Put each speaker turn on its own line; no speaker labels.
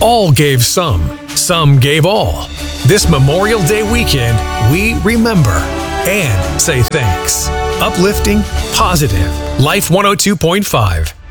All gave some gave all. This Memorial Day weekend, we remember and say thanks. Uplifting, positive. Life 102.5.